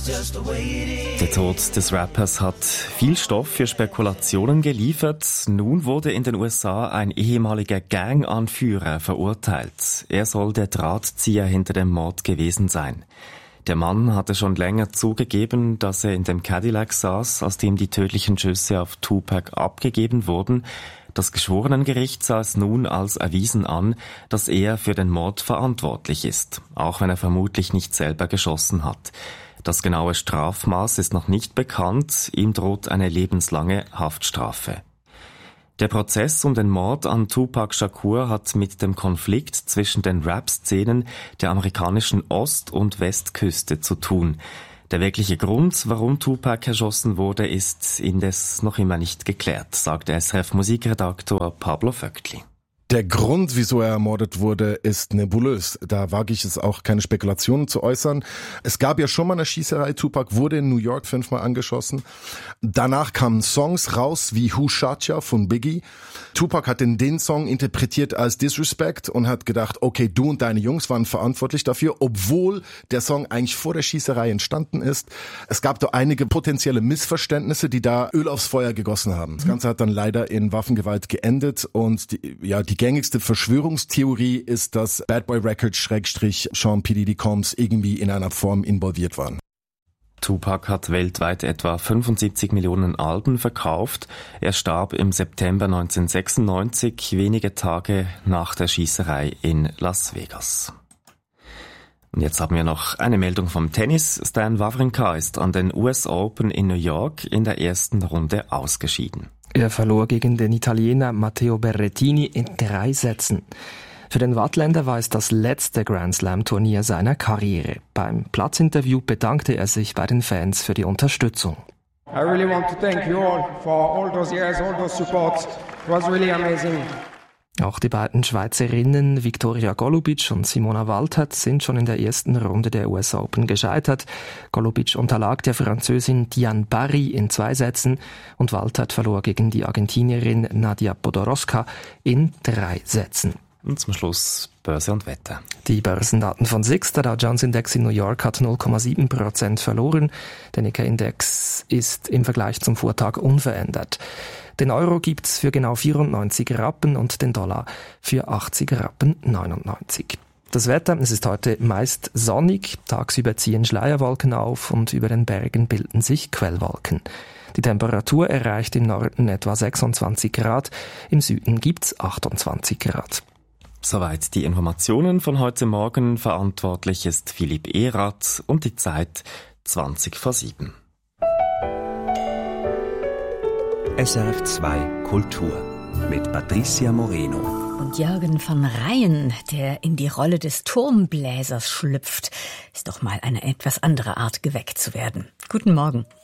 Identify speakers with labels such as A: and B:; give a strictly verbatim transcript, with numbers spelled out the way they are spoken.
A: Der Tod des Rappers hat viel Stoff für Spekulationen geliefert. Nun wurde in den U S A ein ehemaliger Gang-Anführer verurteilt. Er soll der Drahtzieher hinter dem Mord gewesen sein. Der Mann hatte schon länger zugegeben, dass er in dem Cadillac saß, aus dem die tödlichen Schüsse auf Tupac abgegeben wurden. Das Geschworenengericht sah es nun als erwiesen an, dass er für den Mord verantwortlich ist, auch wenn er vermutlich nicht selber geschossen hat. Das genaue Strafmaß ist noch nicht bekannt, ihm droht eine lebenslange Haftstrafe. Der Prozess um den Mord an Tupac Shakur hat mit dem Konflikt zwischen den Rap-Szenen der amerikanischen Ost- und Westküste zu tun. Der wirkliche Grund, warum Tupac erschossen wurde, ist indes noch immer nicht geklärt, sagt S R F-Musikredaktor Pablo Vöckli.
B: Der Grund, wieso er ermordet wurde, ist nebulös. Da wage ich es auch, keine Spekulationen zu äußern. Es gab ja schon mal eine Schießerei. Tupac wurde in New York fünfmal angeschossen. Danach kamen Songs raus wie Who Shot Ya von Biggie. Tupac hat den, den Song interpretiert als Disrespect und hat gedacht, okay, du und deine Jungs waren verantwortlich dafür, obwohl der Song eigentlich vor der Schießerei entstanden ist. Es gab da einige potenzielle Missverständnisse, die da Öl aufs Feuer gegossen haben. Das Ganze hat dann leider in Waffengewalt geendet und die, ja, die gängigste Verschwörungstheorie ist, dass Bad Boy Records Schrägstrich Sean P. Diddy Combs irgendwie in einer Form involviert waren.
A: Tupac hat weltweit etwa fünfundsiebzig Millionen Alben verkauft. Er starb im September neunzehnhundertsechsundneunzig, wenige Tage nach der Schießerei in Las Vegas. Und jetzt haben wir noch eine Meldung vom Tennis. Stan Wawrinka ist an den U S Open in New York in der ersten Runde ausgeschieden.
C: Er verlor gegen den Italiener Matteo Berrettini in drei Sätzen. Für den Wattländer war es das letzte Grand Slam-Turnier seiner Karriere. Beim Platzinterview bedankte er sich bei den Fans für die Unterstützung.
D: I really want to thank you all for all those years, all those supports. It was really amazing.
C: Auch die beiden Schweizerinnen Viktoria Golubic und Simona Waltert sind schon in der ersten Runde der U S Open gescheitert. Golubic unterlag der Französin Diane Barry in zwei Sätzen und Waltert verlor gegen die Argentinierin Nadia Podoroska in drei Sätzen.
A: Und zum Schluss Börse und Wetter.
C: Die Börsendaten von S I X, der Dow Jones Index in New York hat null Komma sieben Prozent verloren. Der Nikkei-Index ist im Vergleich zum Vortag unverändert. Den Euro gibt's für genau vierundneunzig Rappen und den Dollar für achtzig Rappen neunundneunzig. Das Wetter, es ist heute meist sonnig, tagsüber ziehen Schleierwolken auf und über den Bergen bilden sich Quellwolken. Die Temperatur erreicht im Norden etwa sechsundzwanzig Grad, im Süden gibt's achtundzwanzig Grad.
A: Soweit die Informationen von heute Morgen. Verantwortlich ist Philipp Erath und die Zeit zwanzig vor sieben.
E: S R F zwei Kultur mit Patricia Moreno.
F: Und Jürgen von Rhein, der in die Rolle des Turmbläsers schlüpft, ist doch mal eine etwas andere Art, geweckt zu werden. Guten Morgen.